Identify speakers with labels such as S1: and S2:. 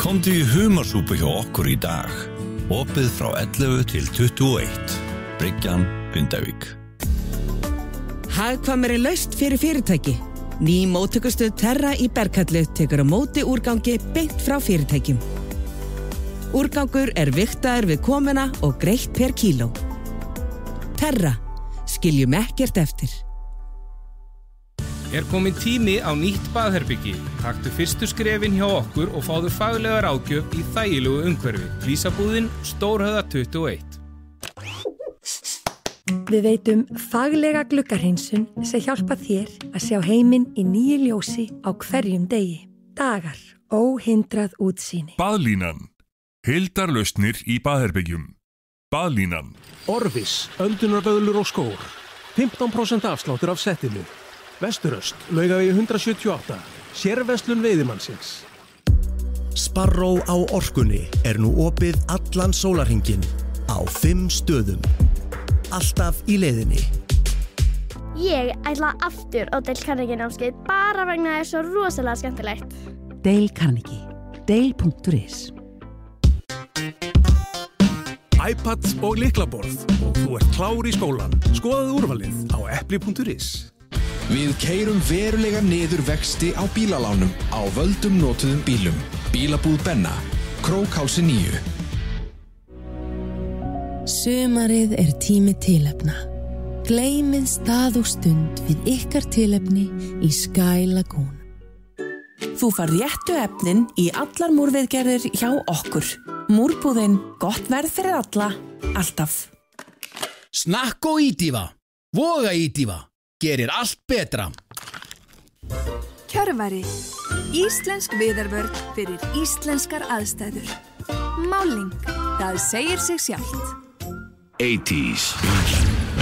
S1: Komdu í humarsúpu hjá okkur í dag. Opið frá 11 til 21. Bryggjan, Grindavík.
S2: Hagkvæmari lausn fyrir fyrirtæki. Ný móttökustöð Terra í Berghellu tekur á móti úrgangi beint frá fyrirtækjum. Úrgangur vigtaður við komuna og greitt per kíló. Terra, skiljum ekkert eftir.
S3: Komin tími á nýtt baðherbyggi. Taktu fyrstu skrefin hjá okkur og fáðu faglega ráðgjöf í þægilegu umhverfi. Flísabúðin, Stórhöfða 21.
S4: Við veitum faglega gluggahreinsun sem hjálpa þér að sjá heiminn í nýju ljósi á hverjum degi. Dagar, óhindrað útsýni.
S5: Baðlínan. Heildarlausnir í baðherbyggjum. Baðlínan.
S6: Orvis, öndunarböðlur og skór. 15% afsláttur af settinu. Vesturöst, Laugavegi 178. Sérverslun veiðimannsins.
S7: Sparró á Orkunni nú opið allan sólarhringinn á 5 stöðum. Alltaf í leiðinni.
S8: Ég ætla aftur á Dale Carnegie námskeið bara vegna það svo rosalega skemmtilegt.
S9: Dale Carnegie. Dale.is.
S6: iPad og lyklaborð og þú klár í skólan. Skoðaðu úrvalið á epli.is.
S10: Við keyrum verulega niður vexti á bílalánum á völdum notuðum bílum. Bílabúð Benna, Krókhási 9.
S11: Sumarið tími tilefna. Gleymið stað og stund við ykkar tilefni í Sky Lagoon.
S12: Þú fær réttu efnin í allar múrviðgerðir hjá okkur. Múrbúðin, gott verð fyrir alla, alltaf.
S13: Snakk og ídífa, voga ídífa. Gerir allt betra.
S14: Kjörvari. Íslensk viðarvörn fyrir íslenskar aðstæður. Máling. Það segir sig sjálft.
S15: 80s.